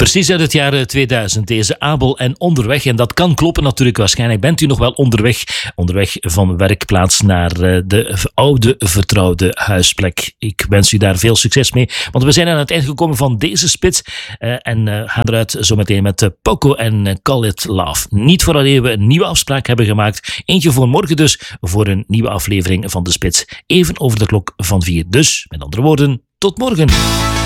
Precies uit het jaar 2000, deze Abel en Onderweg. En dat kan kloppen natuurlijk. Waarschijnlijk bent u nog wel onderweg. Onderweg van werkplaats naar de oude vertrouwde huisplek. Ik wens u daar veel succes mee. Want we zijn aan het eind gekomen van deze spits. En gaan eruit zometeen met Poco en Call It Love. Niet vooraleer we een nieuwe afspraak hebben gemaakt. Eentje voor morgen dus. Voor een nieuwe aflevering van de spits. Even over de klok van 4. Dus, met andere woorden, tot morgen.